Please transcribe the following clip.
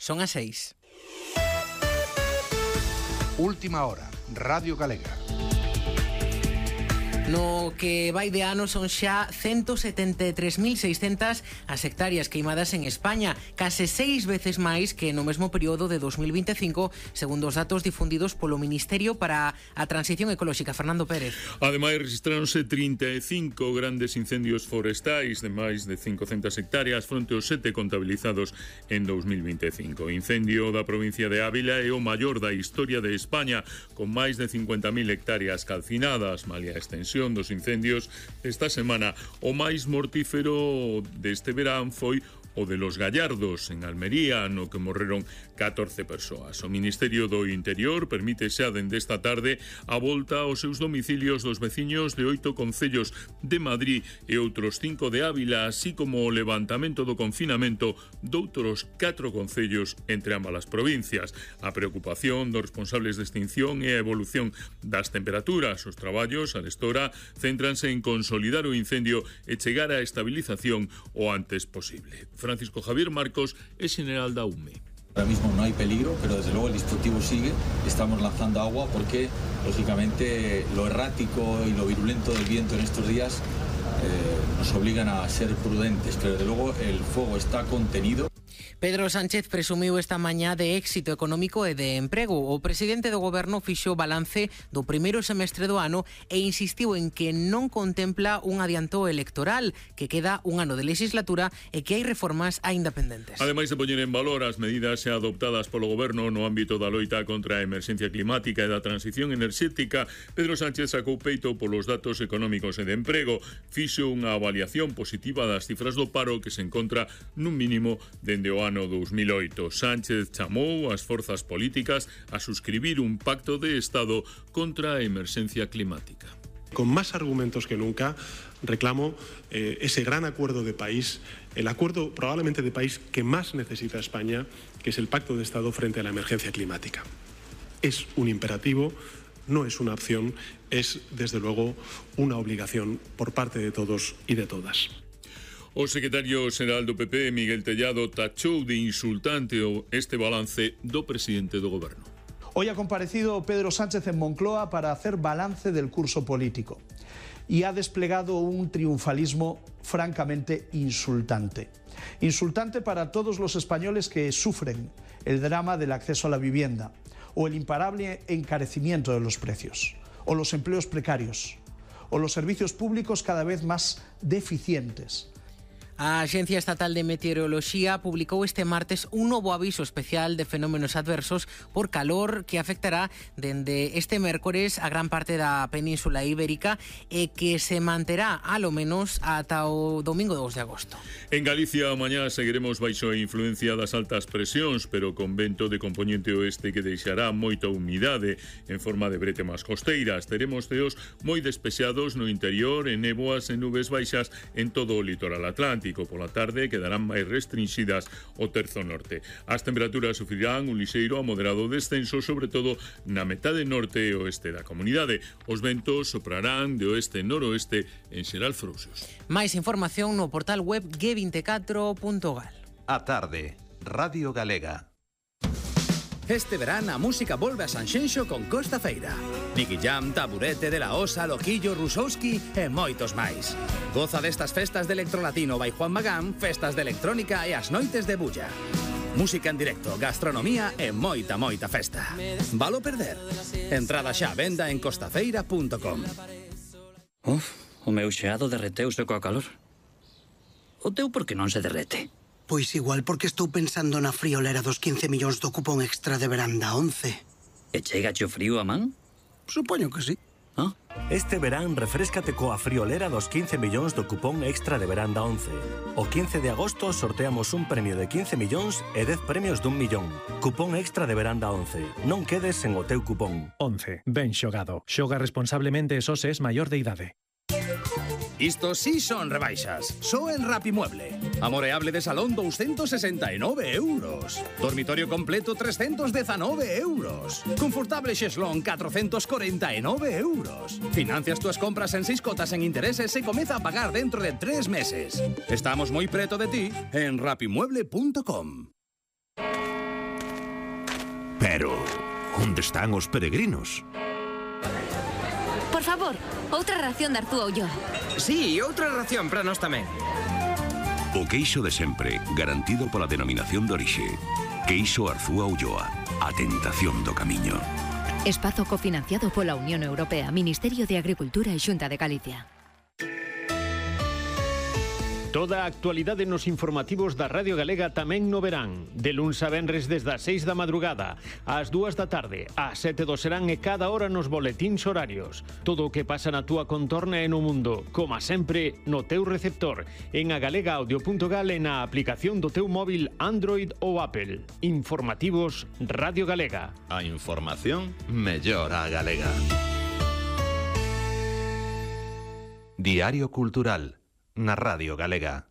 Son as 6. Última hora, Radio Galega. No que vai de ano son xa 173.600 as hectáreas queimadas en España, case 6 veces máis que no mesmo período de 2025, segundo os datos difundidos polo Ministerio para a Transición Ecolóxica. Fernando Pérez. Ademais, registráronse 35 grandes incendios forestais de máis de 500 hectáreas fronte aos 7 contabilizados en 2025. O incendio da provincia de Ávila é o maior da historia de España, con máis de 50.000 hectáreas calcinadas, malia a extensión dos incendios esta semana. O máis mortífero deste verán foi o de Los Gallardos, en Almería, no que morreron 14 persoas. O Ministerio do Interior permite xa dende esta tarde a volta aos seus domicilios dos veciños de 8 concellos de Madrid e outros 5 de Ávila, así como o levantamento do confinamento doutros 4 concellos entre ambas as provincias. A preocupación dos responsables de extinción e a evolución das temperaturas. Os traballos, arestora, céntranse en consolidar o incendio e chegar á estabilización o antes posible. Francisco Javier Marcos es general da UME. Ahora mismo no hay peligro, pero desde luego el dispositivo sigue. Estamos lanzando agua porque, lógicamente, lo errático y lo virulento del viento en estos días nos obligan a ser prudentes. Pero desde luego el fuego está contenido. Pedro Sánchez presumiu esta mañá de éxito económico e de emprego. O presidente do goberno fixo balance do primeiro semestre do ano e insistiu en que non contempla un adianto electoral, que queda un ano de legislatura e que hai reformas aínda pendentes. Ademais de poñer en valor as medidas xa adoptadas polo goberno no ámbito da loita contra a emerxencia climática e da transición enerxética, Pedro Sánchez sacou peito polos datos económicos e de emprego. Fixo unha avaliación positiva das cifras do paro que se encontra nun mínimo dende o ano 2008. Sánchez chamou ás forzas políticas a suscribir un pacto de Estado contra a emerxencia climática. Con más argumentos que nunca reclamo ese gran acuerdo de país, el acuerdo probablemente de país que más necesita España, que es el pacto de Estado frente a la emergencia climática. Es un imperativo, no es una opción, es desde luego una obligación por parte de todos y de todas. O secretario xeral do PP, Miguel Tellado, tachou de insultante este balance do presidente do goberno. Hoy ha comparecido Pedro Sánchez en Moncloa para hacer balance del curso político y ha desplegado un triunfalismo francamente insultante. Insultante para todos los españoles que sufren el drama del acceso a la vivienda o el imparable encarecimiento de los precios o los empleos precarios o los servicios públicos cada vez más deficientes. A Axencia Estatal de Meteoroloxía publicou este martes un novo aviso especial de fenómenos adversos por calor que afectará dende este mércores a gran parte da Península Ibérica e que se manterá alo menos ata o domingo 2 de agosto. En Galicia, mañá seguiremos baixo a influencia das altas presións, pero con vento de compoñente oeste que deixará moita humidade en forma de bretemas costeiras. Teremos ceos moi despexados no interior e néboas e nubes baixas en todo o litoral atlántico. Pola tarde quedarán máis restringidas o terzo norte. As temperaturas sufrirán un lixeiro a moderado descenso, sobre todo na metade norte e oeste da comunidade. Os ventos soprarán de oeste-noroeste en xeral frouxos. Máis información no portal web g24.gal. A tarde, Radio Galega. Este verán a música volve a Sanxenxo con Costa Feira. Nicky Jam, Taburete, De La Osa, Loquillo, Rusowski e moitos máis. Goza destas festas de electrolatino by Juan Magán, festas de electrónica e as noites de bulla. Música en directo, gastronomía e moita festa. Valo perder? Entrada xa a venda en costafeira.com. O meu xeado derreteuse coa calor. O teu por que non se derrete? Pois igual porque estou pensando na friolera dos 15 millóns do cupón extra de veranda 11. E chegache o frío a man? Supoño que sí. ¿Ah? Este verán refréscate coa friolera dos 15 millóns do cupón extra de veranda 11. O 15 de agosto sorteamos un premio de 15 millóns e 10 premios d'1 millón. Cupón extra de veranda 11. Non quedes sen o teu cupón. 11. Ben xogado. Xoga responsablemente e só se es maior de idade. Isto sí son rebaixas. Só en Rapimueble. Amoreable de salón 269 euros. Dormitorio completo 319 euros. Confortable xeslón 449 euros. Financias túas compras en 6 cotas en intereses e comeza a pagar dentro de 3 meses. Estamos moi preto de ti en rapimueble.com. Pero, onde están os peregrinos? Por favor, outra ración de Arzúa Ulloa. Sí, outra ración para nós tamén. O queixo de sempre, garantido pola denominación de orixe. Queixo Arzúa Ulloa, a tentación do camiño. Espazo cofinanciado pola Unión Europea, Ministerio de Agricultura e Xunta de Galicia. Toda a actualidade nos informativos da Radio Galega tamén no verán. De luns a venres desde as 6 da madrugada, ás 2 da tarde, ás 7 do serán e cada hora nos boletíns horarios. Todo o que pasa na túa contorna e no mundo, como sempre, no teu receptor, en agalegaaudio.gal e na aplicación do teu móvil Android ou Apple. Informativos Radio Galega. A información mellor a galega. Diario Cultural na Radio Galega.